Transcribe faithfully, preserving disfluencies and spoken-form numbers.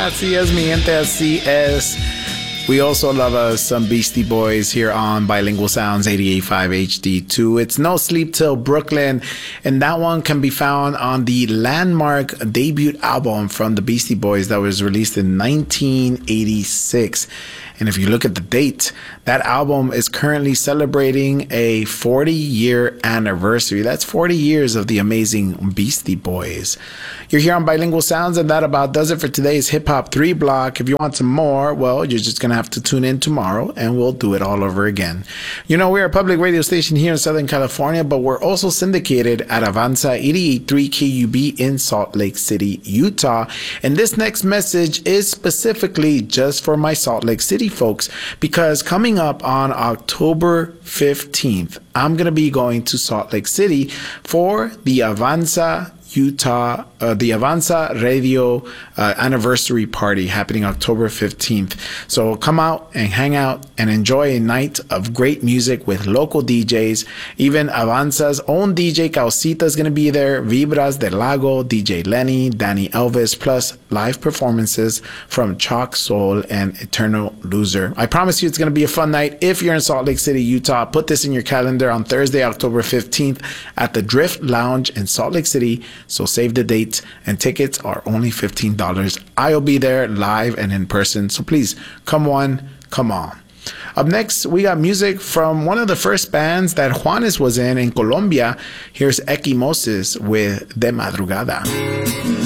Así es, mi gente, así es. We also love us some Beastie Boys here on Bilingual Sounds eighty-eight point five H D two. It's No Sleep Till Brooklyn, and that one can be found on the landmark debut album from the Beastie Boys that was released in nineteen eighty-six. And if you look at the date, that album is currently celebrating a forty-year anniversary. That's forty years of the amazing Beastie Boys. You're here on Bilingual Sounds, and that about does it for today's Hip Hop three block. If you want some more, well, you're just going to have to tune in tomorrow, and we'll do it all over again. You know, we're a public radio station here in Southern California, but we're also syndicated at Avanza eighty-eight point three K U B in Salt Lake City, Utah. And this next message is specifically just for my Salt Lake City folks, because coming up on October fifteenth, I'm going to be going to Salt Lake City for the Avanza Utah, uh, the Avanza Radio uh, anniversary party happening October fifteenth. So come out and hang out and enjoy a night of great music with local D Js. Even Avanza's own D J Causita is going to be there, Vibras del Lago, D J Lenny, Danny Elvis, plus live performances from Chalk Soul and Eternal Loser. I promise you it's going to be a fun night. If you're in Salt Lake City, Utah, put this in your calendar on Thursday, October fifteenth at the Drift Lounge in Salt Lake City. So save the date, and tickets are only fifteen dollars. I'll be there live and in person, so please come on, come on. Up next, we got music from one of the first bands that Juanes was in in Colombia. Here's Equimosis with De Madrugada.